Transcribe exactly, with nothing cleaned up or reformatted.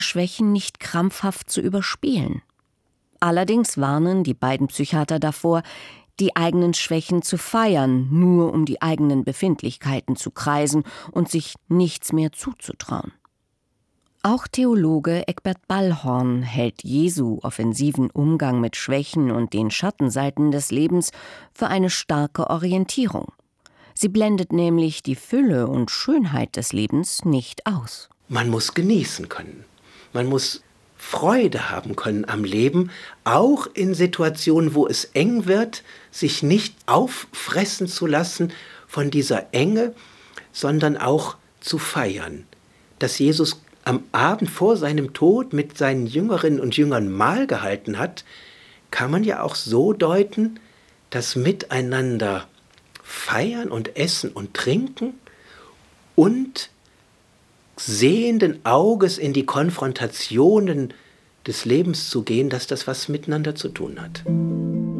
Schwächen nicht krampfhaft zu überspielen. Allerdings warnen die beiden Psychiater davor, die eigenen Schwächen zu feiern, nur um die eigenen Befindlichkeiten zu kreisen und sich nichts mehr zuzutrauen. Auch Theologe Egbert Ballhorn hält Jesu offensiven Umgang mit Schwächen und den Schattenseiten des Lebens für eine starke Orientierung. Sie blendet nämlich die Fülle und Schönheit des Lebens nicht aus. Man muss genießen können. Man muss Freude haben können am Leben, auch in Situationen, wo es eng wird, sich nicht auffressen zu lassen von dieser Enge, sondern auch zu feiern, dass Jesus am Abend vor seinem Tod mit seinen Jüngerinnen und Jüngern Mahl gehalten hat, kann man ja auch so deuten, dass miteinander feiern und essen und trinken und sehenden Auges in die Konfrontationen des Lebens zu gehen, dass das was miteinander zu tun hat.